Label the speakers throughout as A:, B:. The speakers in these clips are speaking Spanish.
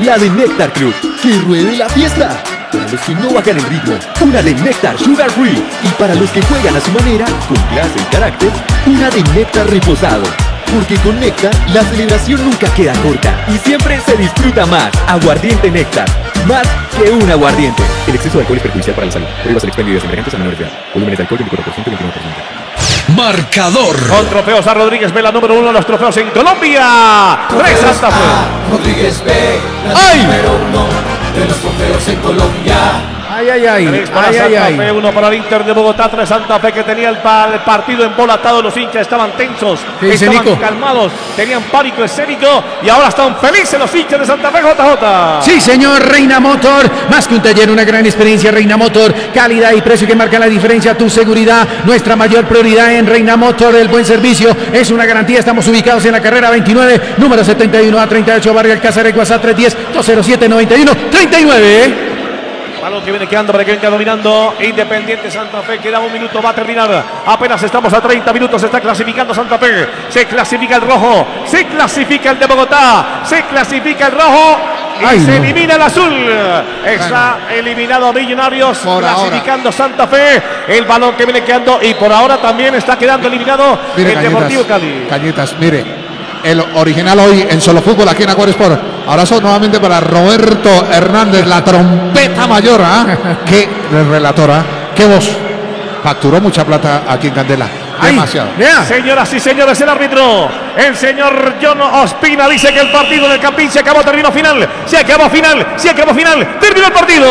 A: la de Nectar Club, que ruede la fiesta. Para los que no bajan el ritmo, una de Nectar Sugar Free. Y para los que juegan a su manera, con clase y carácter, una de Nectar reposado. Porque con Nectar, la celebración nunca queda corta y siempre se disfruta más. Aguardiente Nectar, más que un aguardiente. El exceso de alcohol es perjudicial para la salud. Prohíbase el expendio de embriagantes a menores de edad. Volúmenes de alcohol 24%, 29%.
B: Marcador.
C: Con trofeos a Rodríguez Vela, número 1 de los trofeos en Colombia. 3 Santa Fe.
D: Rodríguez B, la número 1 de los trofeos en Colombia.
E: Ay, ay, ay.
C: 3 para Santa Fe, 1 para el Inter de Bogotá, 3 Santa Fe, que tenía el partido embolatado. Los hinchas estaban tensos, estaban calmados, tenían pánico escénico y ahora están felices los hinchas de Santa Fe, JJ.
E: Sí, señor, Reina Motor, más que un taller, una gran experiencia. Reina Motor, calidad y precio que marcan la diferencia, tu seguridad, nuestra mayor prioridad en Reina Motor, el buen servicio es una garantía. Estamos ubicados en la carrera 29, número 71 a 38, Barrio Alcázar, WhatsApp 310-207-91-39.
C: Balón que viene quedando para que venga dominando Independiente Santa Fe. Queda un minuto, va a terminar. Apenas estamos a 30 minutos. Se está clasificando Santa Fe. Se clasifica el rojo. Se clasifica el de Bogotá. Se clasifica el rojo. Y se elimina el azul. Está eliminado Millonarios. Clasificando Santa Fe. El balón que viene quedando. Y por ahora también está quedando eliminado el Deportivo Cali.
F: Cañitas, mire. El original hoy en Solo Fútbol aquí en Acuario Sport. Abrazo nuevamente para Roberto Hernández, la trompeta mayor, que relatora, qué voz. Facturó mucha plata aquí en Candela. Demasiado.
C: Señoras y señores, el árbitro, el señor John Ospina, dice que el partido del Campín se acabó, terminó final. Se acabó final, terminó el partido.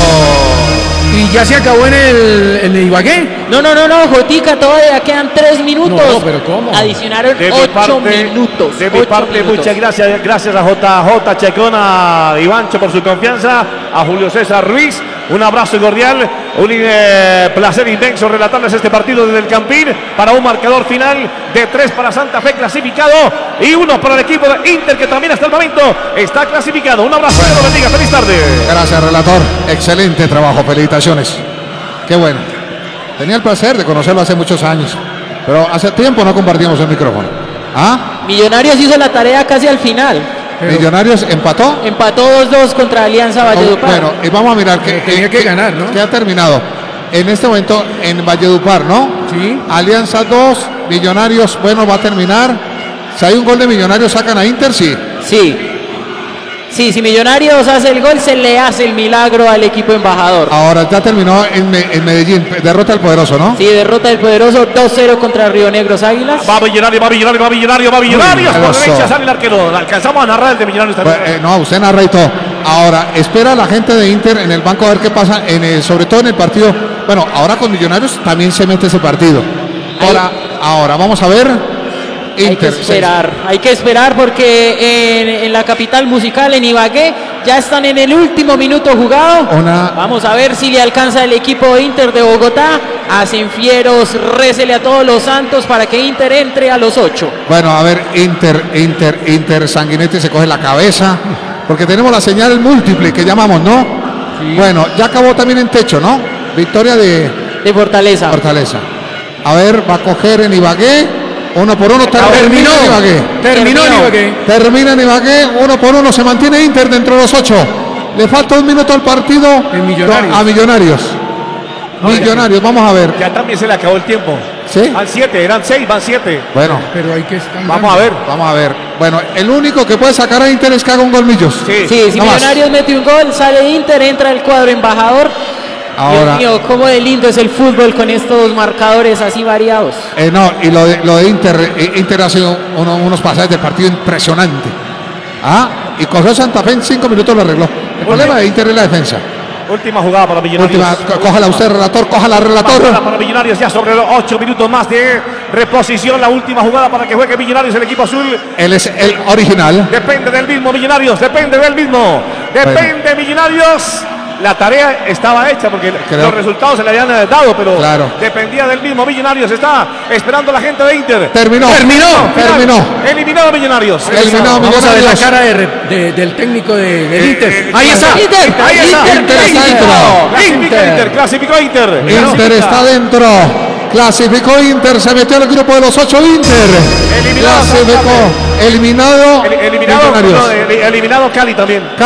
E: ¿Y ya se acabó en el Ibagué?
G: No, Jotica, todavía quedan 3 minutos.
E: No, pero ¿cómo?
G: Adicionaron 8 minutos.
C: De mi parte, muchas gracias. Gracias a JJ Chacón, a Ivancho por su confianza, a Julio César Ruiz. Un abrazo cordial, un placer inmenso relatarles este partido desde el Campín para un marcador final de 3 para Santa Fe clasificado y 1 para el equipo de Inter, que también hasta el momento está clasificado. Un abrazo, Dios los bendiga, feliz tarde.
F: Gracias, relator, excelente trabajo, felicitaciones. Qué bueno. Tenía el placer de conocerlo hace muchos años, pero hace tiempo no compartimos el micrófono.
G: Millonarios hizo la tarea casi al final.
F: Millonarios empató.
G: Empató 2-2 contra Alianza Valledupar.
F: Bueno, y vamos a mirar que
E: tenía que ganar, ¿no?
F: Que ha terminado en este momento en Valledupar, ¿no?
E: Sí.
F: Alianza 2, Millonarios, bueno, va a terminar. Si hay un gol de Millonarios, sacan a Inter, sí.
G: Sí, si Millonarios hace el gol, se le hace el milagro al equipo embajador.
F: Ahora ya terminó en Medellín, derrota del Poderoso, ¿no?
G: Sí, derrota del Poderoso, 2-0 contra Río Negros Águilas.
C: Va Millonarios. Por derecha sale el arquero. Alcanzamos a narrar el de Millonarios también.
F: No, usted narra y todo. Ahora, espera a la gente de Inter en el banco a ver qué pasa, sobre todo en el partido. Bueno, ahora con Millonarios también se mete ese partido. Ahora vamos a ver. Inter,
G: hay que esperar porque en la capital musical, en Ibagué, ya están en el último minuto jugado. Vamos a ver si le alcanza el equipo Inter de Bogotá. Hacen fieros, récele a todos los santos para que Inter entre a los 8.
F: Bueno, a ver, Inter, Sanguinetti se coge la cabeza, porque tenemos la señal múltiple que llamamos, ¿no? Sí. Bueno, ya acabó también en techo, ¿no? Victoria de
G: Fortaleza.
F: A ver, va a coger en Ibagué. 1 por 1, terminó en Ibagué. Termina en Ibagué, 1 por 1, se mantiene Inter dentro de los 8. Le falta 1 minuto al partido a Millonarios. Millonarios, vamos a ver.
C: Ya también se le acabó el tiempo.
F: ¿Sí?
C: Van 7, eran 6, van 7.
F: Bueno,
E: pero hay que estar.
C: Vamos a ver.
F: Bueno, el único que puede sacar a Inter es que haga un gol Millos.
G: Sí, si Millonarios mete un gol, sale Inter, entra el cuadro embajador.
F: Ahora,
G: Dios mío, cómo de lindo es el fútbol con estos marcadores así variados.
F: No, y lo de Inter ha sido unos pasajes del partido impresionante. Y cogió Santa Fe en 5 minutos, lo arregló. El problema de Inter es la defensa.
C: Última jugada para Millonarios.
F: Cójala usted, relator, cójala, relator.
C: Para Millonarios, ya sobre los 8 minutos más de reposición. La última jugada para que juegue Millonarios, el equipo azul.
F: Él es el original.
C: Depende del mismo Millonarios, depende Millonarios. La tarea estaba hecha porque los resultados se le habían dado, pero dependía del mismo Millonarios. Está esperando la gente de Inter.
F: Terminó.
C: Eliminado Millonarios.
E: Vamos a ver la cara del técnico del Inter.
G: Ahí está.
C: Clasificó Inter.
F: Inter está dentro. Clasificó Inter, se metió al grupo de los 8 Inter. Eliminado Millonarios.
C: Eliminado Cali también.